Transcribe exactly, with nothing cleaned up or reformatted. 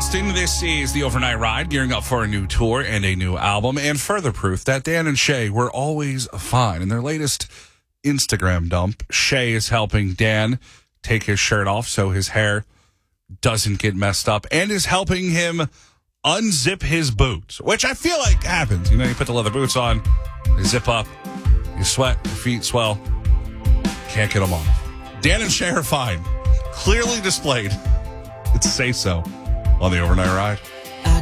Boston. This is the Overnight Ride, gearing up for a new tour and a new album, and further proof that Dan and Shay were always fine. In their latest Instagram dump, Shay is helping Dan take his shirt off so his hair doesn't get messed up, and is helping him unzip his boots, which I feel like happens. You know, you put the leather boots on, they zip up, you sweat, your feet swell, can't get them off. Dan and Shay are fine. Clearly displayed. It's Say So on the Overnight Ride.